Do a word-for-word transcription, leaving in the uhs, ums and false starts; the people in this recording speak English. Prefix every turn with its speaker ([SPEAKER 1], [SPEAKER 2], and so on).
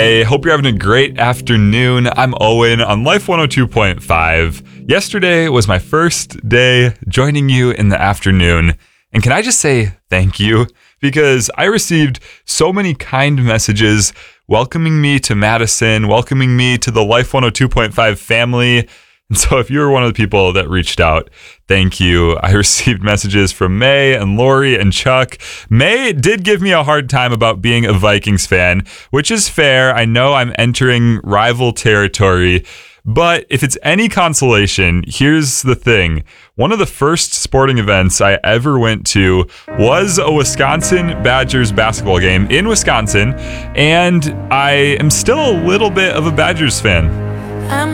[SPEAKER 1] I hope you're having a great afternoon. I'm Owen on Life one oh two point five. Yesterday was my first day joining you in the afternoon. And can I just say thank you? Because I received so many kind messages welcoming me to Madison, welcoming me to the Life one oh two point five family. And so if you were one of the people that reached out, thank you. I received messages from May and Lori and Chuck. May did give me a hard time about being a Vikings fan, which is fair. I know I'm entering rival territory. But if it's any consolation, here's the thing. One of the first sporting events I ever went to was a Wisconsin Badgers basketball game in Wisconsin, and I am still a little bit of a Badgers fan.
[SPEAKER 2] I'm